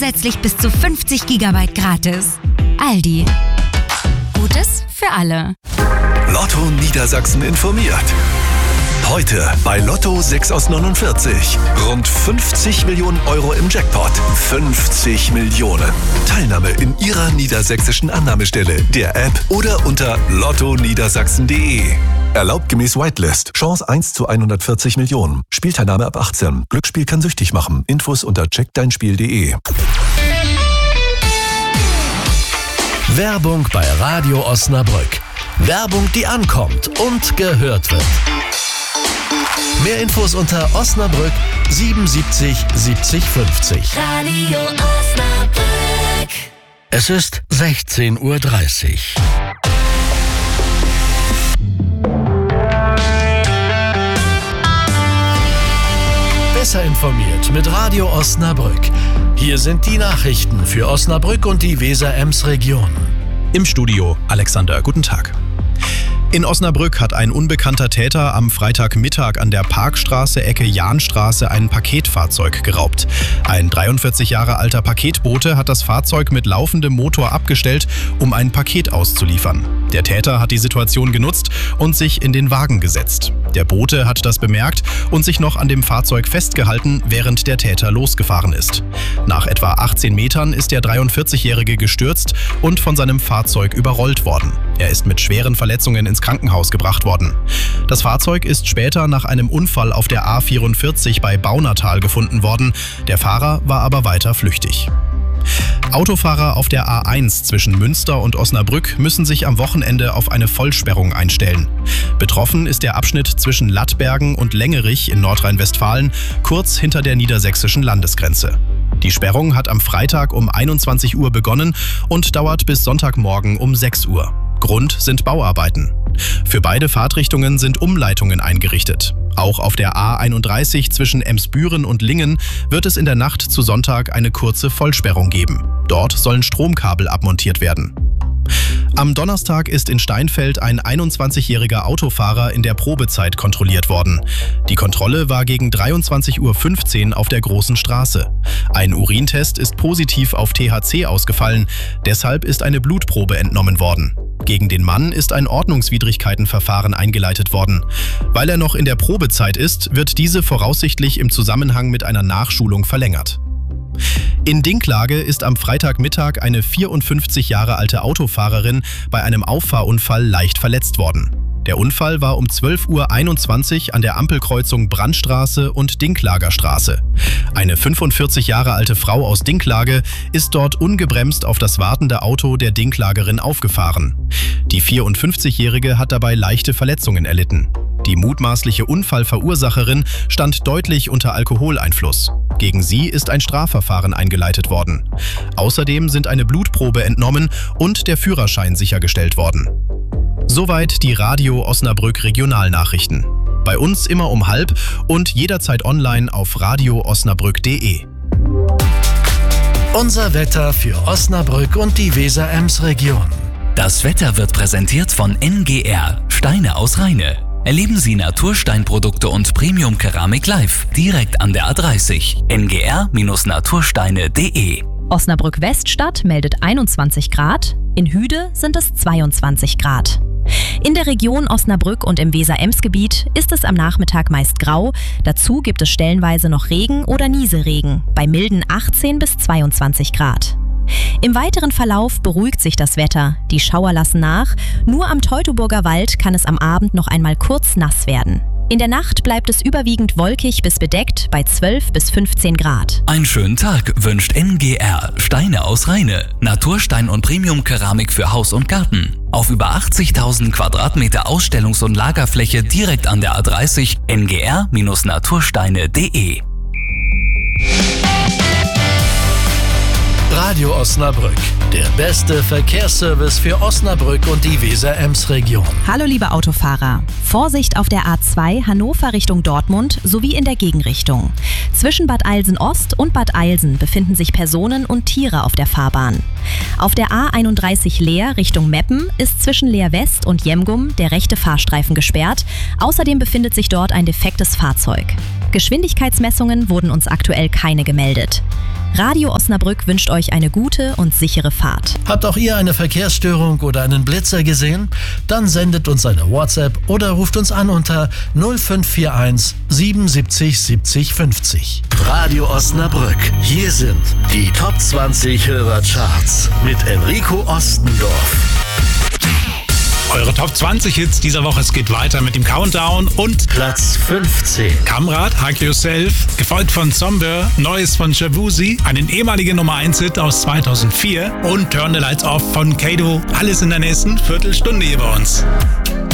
zusätzlich bis zu 50 GB gratis. Aldi. Gutes für alle. Lotto Niedersachsen informiert. Heute bei Lotto 6 aus 49. Rund 50 Millionen Euro im Jackpot. 50 Millionen. Teilnahme in Ihrer niedersächsischen Annahmestelle, der App oder unter lottoniedersachsen.de. Erlaubt gemäß Whitelist. Chance 1 zu 140 Millionen. Spielteilnahme ab 18. Glücksspiel kann süchtig machen. Infos unter checkdeinspiel.de. Werbung bei Radio Osnabrück. Werbung, die ankommt und gehört wird. Mehr Infos unter Osnabrück 77 70 50. Radio Osnabrück. Es ist 16:30 Uhr. Besser informiert mit Radio Osnabrück. Hier sind die Nachrichten für Osnabrück und die Weser-Ems-Region. Im Studio Alexander, guten Tag. In Osnabrück hat ein unbekannter Täter am Freitagmittag an der Parkstraße Ecke Jahnstraße ein Paketfahrzeug geraubt. Ein 43 Jahre alter Paketbote hat das Fahrzeug mit laufendem Motor abgestellt, um ein Paket auszuliefern. Der Täter hat die Situation genutzt und sich in den Wagen gesetzt. Der Bote hat das bemerkt und sich noch an dem Fahrzeug festgehalten, während der Täter losgefahren ist. Nach etwa 18 Metern ist der 43-Jährige gestürzt und von seinem Fahrzeug überrollt worden. Er ist mit schweren Verletzungen ins Krankenhaus gebracht worden. Das Fahrzeug ist später nach einem Unfall auf der A44 bei Baunatal gefunden worden. Der Fahrer war aber weiter flüchtig. Autofahrer auf der A1 zwischen Münster und Osnabrück müssen sich am Wochenende auf eine Vollsperrung einstellen. Betroffen ist der Abschnitt zwischen Lattbergen und Längerich in Nordrhein-Westfalen, kurz hinter der niedersächsischen Landesgrenze. Die Sperrung hat am Freitag um 21 Uhr begonnen und dauert bis Sonntagmorgen um 6 Uhr. Grund sind Bauarbeiten. Für beide Fahrtrichtungen sind Umleitungen eingerichtet. Auch auf der A31 zwischen Emsbüren und Lingen wird es in der Nacht zu Sonntag eine kurze Vollsperrung geben. Dort sollen Stromkabel abmontiert werden. Am Donnerstag ist in Steinfeld ein 21-jähriger Autofahrer in der Probezeit kontrolliert worden. Die Kontrolle war gegen 23:15 Uhr auf der Großen Straße. Ein Urintest ist positiv auf THC ausgefallen, deshalb ist eine Blutprobe entnommen worden. Gegen den Mann ist ein Ordnungswidrigkeitenverfahren eingeleitet worden. Weil er noch in der Probezeit ist, wird diese voraussichtlich im Zusammenhang mit einer Nachschulung verlängert. In Dinklage ist am Freitagmittag eine 54 Jahre alte Autofahrerin bei einem Auffahrunfall leicht verletzt worden. Der Unfall war um 12:21 Uhr an der Ampelkreuzung Brandstraße und Dinklager Straße. Eine 45 Jahre alte Frau aus Dinklage ist dort ungebremst auf das wartende Auto der Dinklagerin aufgefahren. Die 54-Jährige hat dabei leichte Verletzungen erlitten. Die mutmaßliche Unfallverursacherin stand deutlich unter Alkoholeinfluss. Gegen sie ist ein Strafverfahren eingeleitet worden. Außerdem sind eine Blutprobe entnommen und der Führerschein sichergestellt worden. Soweit die Radio Osnabrück Regionalnachrichten. Bei uns immer um 12:30 und jederzeit online auf radioosnabrück.de. Unser Wetter für Osnabrück und die Weser-Ems-Region. Das Wetter wird präsentiert von NGR, Steine aus Rheine. Erleben Sie Natursteinprodukte und Premium-Keramik live, direkt an der A30. ngr-natursteine.de. Osnabrück-Weststadt meldet 21 Grad, in Hüde sind es 22 Grad. In der Region Osnabrück und im Weser-Ems-Gebiet ist es am Nachmittag meist grau, dazu gibt es stellenweise noch Regen oder Nieselregen, bei milden 18 bis 22 Grad. Im weiteren Verlauf beruhigt sich das Wetter, die Schauer lassen nach, nur am Teutoburger Wald kann es am Abend noch einmal kurz nass werden. In der Nacht bleibt es überwiegend wolkig bis bedeckt bei 12 bis 15 Grad. Einen schönen Tag wünscht NGR, Steine aus Rheine, Naturstein und Premium-Keramik für Haus und Garten. Auf über 80.000 Quadratmeter Ausstellungs- und Lagerfläche direkt an der A30, ngr-natursteine.de. Radio Osnabrück, der beste Verkehrsservice für Osnabrück und die Weser-Ems-Region. Hallo liebe Autofahrer, Vorsicht auf der A2 Hannover Richtung Dortmund sowie in der Gegenrichtung. Zwischen Bad Eilsen Ost und Bad Eilsen befinden sich Personen und Tiere auf der Fahrbahn. Auf der A31 Leer Richtung Meppen ist zwischen Leer West und Jemgum der rechte Fahrstreifen gesperrt. Außerdem befindet sich dort ein defektes Fahrzeug. Geschwindigkeitsmessungen wurden uns aktuell keine gemeldet. Radio Osnabrück wünscht euch eine gute und sichere Fahrt. Habt auch ihr eine Verkehrsstörung oder einen Blitzer gesehen? Dann sendet uns eine WhatsApp oder ruft uns an unter 0541 77 70 50. Radio Osnabrück. Hier sind die Top 20 Hörercharts mit Enrico Ostendorf. Eure Top 20 Hits dieser Woche. Es geht weiter mit dem Countdown und Platz 15. Kamrat, Hug Yourself, gefolgt von Zombie, Neues von Shabuzi, einen ehemaligen Nummer 1 Hit aus 2004 und Turn the Lights Off von Kato. Alles in der nächsten Viertelstunde hier bei uns.